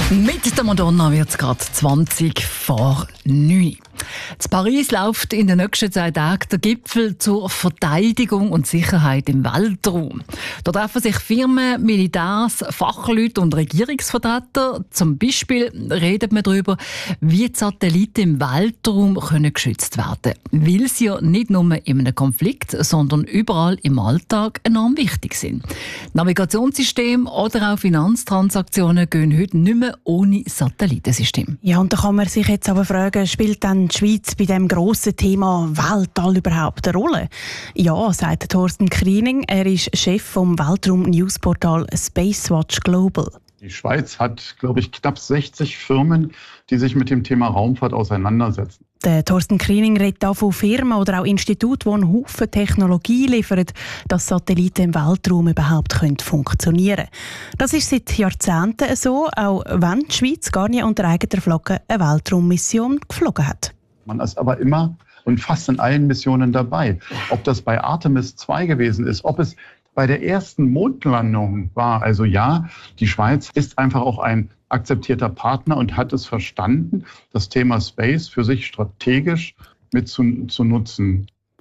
Mit der Madonna wird es gerade 20 vor 9. In Paris läuft in den nächsten 2 Tagen der Gipfel zur Verteidigung und Sicherheit im Weltraum. Da treffen sich Firmen, Militärs, Fachleute und Regierungsvertreter. Zum Beispiel redet man darüber, wie die Satelliten im Weltraum geschützt werden können. Weil sie ja nicht nur in einem Konflikt, sondern überall im Alltag enorm wichtig sind. Navigationssysteme oder auch Finanztransaktionen gehen heute nicht mehr ohne Satellitensystem. Ja, und da kann man sich jetzt aber fragen, spielt dann die Schweiz bei dem grossen Thema Weltall überhaupt eine Rolle? Ja, sagt Thorsten Kriening. Er ist Chef vom Weltraum-Newsportal Spacewatch Global. Die Schweiz hat, glaube ich, knapp 60 Firmen, die sich mit dem Thema Raumfahrt auseinandersetzen. Der Thorsten Kriening redet auch von Firmen oder auch Instituten, die einen Haufen Technologie liefern, dass Satelliten im Weltraum überhaupt funktionieren können. Das ist seit Jahrzehnten so, auch wenn die Schweiz gar nicht unter eigener Flagge eine Weltraummission geflogen hat. Man ist aber immer und fast in allen Missionen dabei. Ob das bei Artemis 2 gewesen ist, ob es bei der ersten Mondlandung war. Also ja, die Schweiz ist einfach auch ein akzeptierter Partner und hat es verstanden, das Thema Space für sich strategisch mit zu nutzen.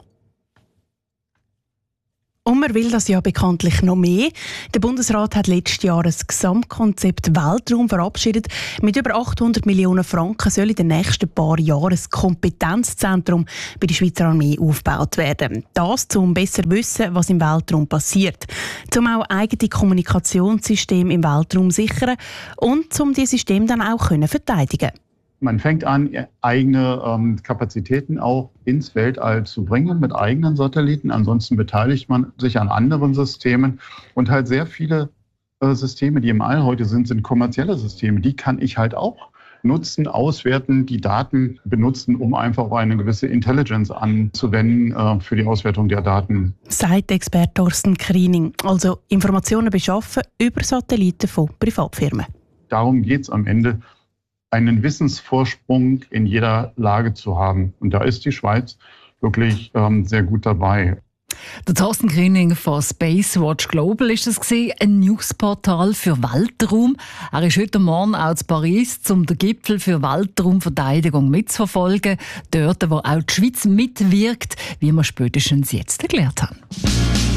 Und man will das ja bekanntlich noch mehr. Der Bundesrat hat letztes Jahr ein Gesamtkonzept Weltraum verabschiedet. Mit über 800 Millionen Franken soll in den nächsten paar Jahren ein Kompetenzzentrum bei der Schweizer Armee aufgebaut werden. Das, um besser zu wissen, was im Weltraum passiert. Um auch eigene Kommunikationssysteme im Weltraum zu sichern und um die Systeme dann auch verteidigen können. Man fängt an, eigene Kapazitäten auch ins Weltall zu bringen mit eigenen Satelliten. Ansonsten beteiligt man sich an anderen Systemen. Und halt sehr viele Systeme, die im All heute sind kommerzielle Systeme. Die kann ich halt auch nutzen, auswerten, die Daten benutzen, um einfach eine gewisse Intelligence anzuwenden für die Auswertung der Daten. Sagt Experte Thorsten Kriening. Also Informationen beschaffen über Satelliten von Privatfirmen. Darum geht es am Ende, einen Wissensvorsprung in jeder Lage zu haben. Und da ist die Schweiz wirklich sehr gut dabei. Der Thorsten Kriening von Spacewatch Global ist es gewesen, ein Newsportal für Weltraum. Er ist heute Morgen auch in Paris, um den Gipfel für Weltraumverteidigung mitzuverfolgen. Dort, wo auch die Schweiz mitwirkt, wie wir spätestens jetzt erklärt haben.